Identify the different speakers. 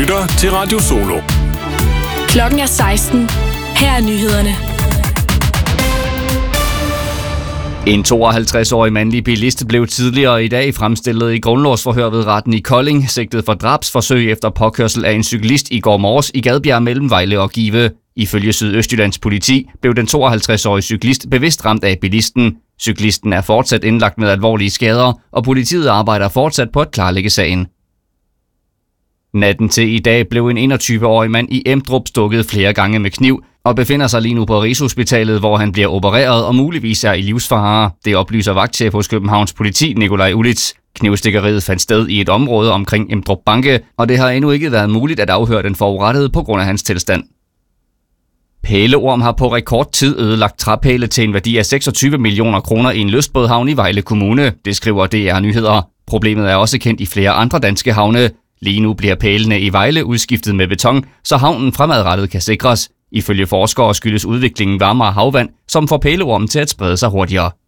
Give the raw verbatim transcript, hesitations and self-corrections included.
Speaker 1: lytter til Radio Solo.
Speaker 2: Klokken er seksten. Her er nyhederne.
Speaker 3: En tooghalvtreds-årig mandlig bilist blev tidligere i dag fremstillet i grundlovsforhør ved retten i Kolding, sigtet for drabsforsøg efter påkørsel af en cyklist i går morges i Gadbjerg mellem Vejle og Give. Ifølge Sydøstjyllands politi blev den tooghalvtreds-årige cyklist bevidst ramt af bilisten. Cyklisten er fortsat indlagt med alvorlige skader, og politiet arbejder fortsat på at klarlægge sagen. Natten til i dag blev en enogtyve-årig mand i Emdrup stukket flere gange med kniv og befinder sig lige nu på Rigshospitalet, hvor han bliver opereret og muligvis er i livsfare. Det oplyser vagtchef hos Københavns politi, Nikolaj Ulitz. Knivstikkeriet fandt sted i et område omkring Emdrup Banke, og det har endnu ikke været muligt at afhøre den forurettede på grund af hans tilstand. Pæleorm har på rekordtid ødelagt træpæle til en værdi af seksogtyve millioner kroner i en lystbådhavn i Vejle Kommune, det skriver D R Nyheder. Problemet er også kendt i flere andre danske havne. Lige nu bliver pælene i Vejle udskiftet med beton, så havnen fremadrettet kan sikres. Ifølge forskere skyldes udviklingen varmere havvand, som får pæleormen til at sprede sig hurtigere.